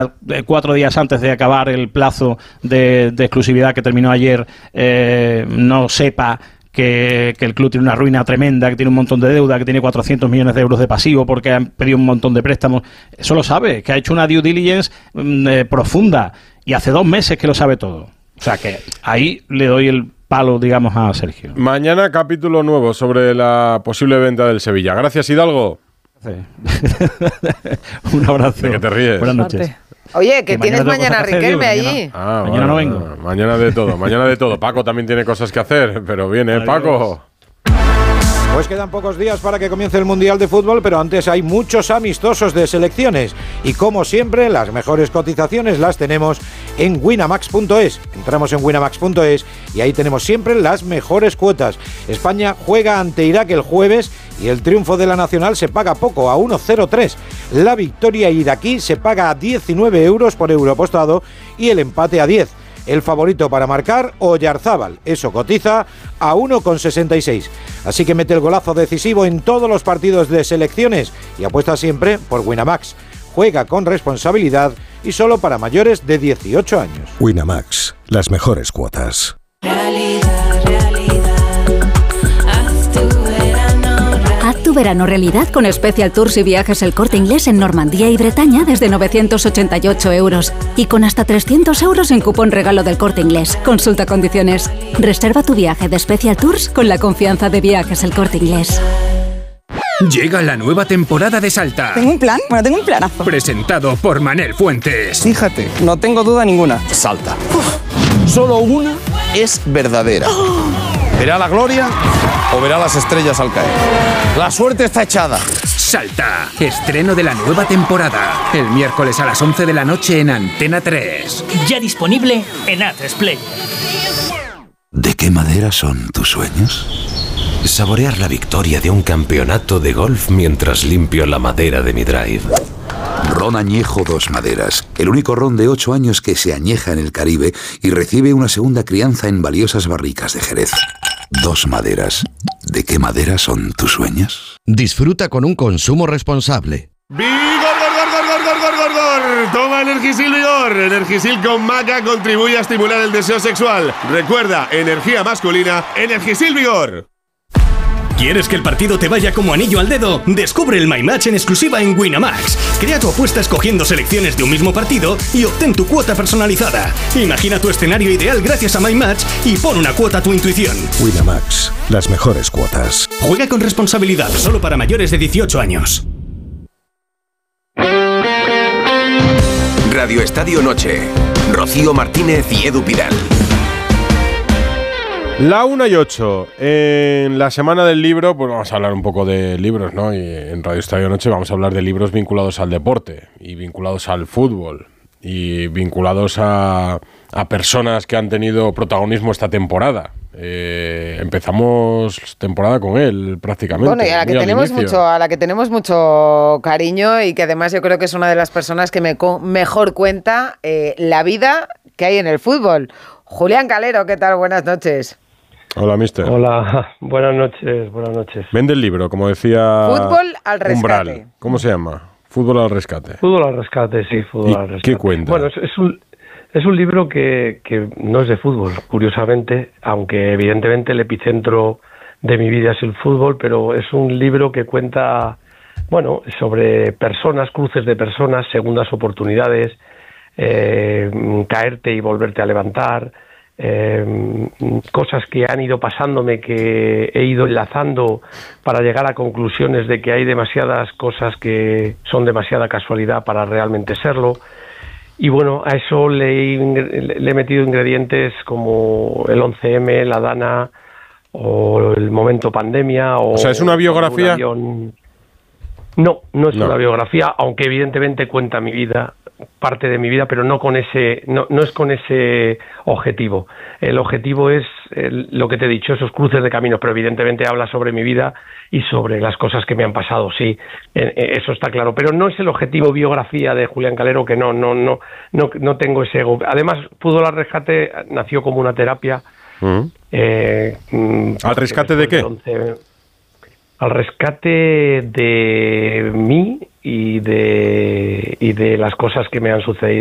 4 días antes de acabar el plazo de exclusividad que terminó ayer, no sepa que el club tiene una ruina tremenda, que tiene un montón de deuda, que tiene 400 millones de euros de pasivo porque han pedido un montón de préstamos. Eso lo sabe, que ha hecho una due diligence profunda, y hace 2 meses que lo sabe todo. O sea que ahí le doy el palo, digamos, a Sergio. Mañana capítulo nuevo sobre la posible venta del Sevilla. Gracias, Hidalgo. Sí. Un abrazo. ¿De qué te ríes? Buenas noches. Oye, que tienes mañana a Riquelme allí. Mañana no vengo. Mañana de todo. Paco también tiene cosas que hacer, pero viene, Paco. Pues quedan pocos días para que comience el Mundial de Fútbol, pero antes hay muchos amistosos de selecciones. Y como siempre, las mejores cotizaciones las tenemos en Winamax.es. Entramos en Winamax.es y ahí tenemos siempre las mejores cuotas. España juega ante Irak el jueves y el triunfo de la Nacional se paga poco, a 1,03. La victoria iraquí se paga a 19 euros por euro apostado y el empate a 10. El favorito para marcar, Oyarzábal. Eso cotiza a 1,66. Así que mete el golazo decisivo en todos los partidos de selecciones y apuesta siempre por Winamax. Juega con responsabilidad y solo para mayores de 18 años. Winamax, las mejores cuotas. Haz tu verano realidad con Special Tours y Viajes El Corte Inglés en Normandía y Bretaña desde 988 euros. Y con hasta 300 euros en cupón regalo del Corte Inglés. Consulta condiciones. Reserva tu viaje de Special Tours con la confianza de Viajes El Corte Inglés. Llega la nueva temporada de Salta. ¿Tengo un plan? Bueno, tengo un planazo. Presentado por Manel Fuentes. Fíjate, no tengo duda ninguna. Salta. Solo una es verdadera. ¿Verá la gloria o verá las estrellas al caer? La suerte está echada. Salta. Estreno de la nueva temporada. El miércoles a las 11 de la noche en Antena 3. Ya disponible en A3 ¿De qué madera son tus sueños? Saborear la victoria de un campeonato de golf mientras limpio la madera de mi drive. Ron Añejo Dos Maderas, el único ron de 8 años que se añeja en el Caribe y recibe una segunda crianza en valiosas barricas de Jerez. Dos Maderas. ¿De qué madera son tus sueños? Disfruta con un consumo responsable. ¡Vigor! Toma Energisil Vigor. Energisil con maca contribuye a estimular el deseo sexual. Recuerda, energía masculina, Energisil Vigor. ¿Quieres que el partido te vaya como anillo al dedo? Descubre el My Match en exclusiva en Winamax. Crea tu apuesta escogiendo selecciones de un mismo partido y obtén tu cuota personalizada. Imagina tu escenario ideal gracias a My Match y pon una cuota a tu intuición. Winamax, las mejores cuotas. Juega con responsabilidad, solo para mayores de 18 años. Radio Estadio Noche. Rocío Martínez y Edu Pidal. La 1:08. En la semana del libro, pues vamos a hablar un poco de libros, ¿no? Y en Radio Estadio Noche vamos a hablar de libros vinculados al deporte y vinculados al fútbol y vinculados a personas que han tenido protagonismo esta temporada. Empezamos temporada con él prácticamente. Bueno, y a la que tenemos mucho cariño y que además yo creo que es una de las personas que mejor cuenta la vida que hay en el fútbol. Julián Calero, ¿qué tal? Buenas noches. Hola, mister. Hola, buenas noches. Vende el libro, como decía Fútbol al rescate. Umbral. ¿Cómo se llama? Fútbol al rescate. Fútbol al rescate, sí, fútbol al rescate. ¿Qué cuenta? Bueno, es un libro que no es de fútbol, curiosamente, aunque evidentemente el epicentro de mi vida es el fútbol, pero es un libro que cuenta, bueno, sobre personas, cruces de personas, segundas oportunidades, caerte y volverte a levantar, cosas que han ido pasándome, que he ido enlazando para llegar a conclusiones de que hay demasiadas cosas que son demasiada casualidad para realmente serlo. Y bueno, a eso le he metido ingredientes como el 11M, la Dana o el momento pandemia. O sea, ¿es una biografía? No es una biografía, aunque evidentemente cuenta mi vida, parte de mi vida, pero no es con ese objetivo. El objetivo es lo que te he dicho, esos cruces de caminos, pero evidentemente habla sobre mi vida y sobre las cosas que me han pasado, sí, eso está claro. Pero no es el objetivo biografía de Julián Calero, que no tengo ese ego. Además, Fútbol al Rescate nació como una terapia. ¿Al rescate de qué? Al rescate de mí y de las cosas que me han sucedido